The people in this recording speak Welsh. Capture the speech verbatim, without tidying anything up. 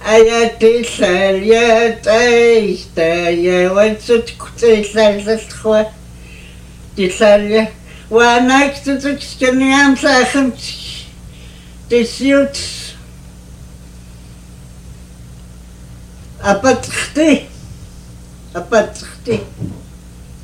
ая тэлая тайстая вацут куцэйлаллхва тэлая ванак цуцкэням сахым тисют апатхты апатхты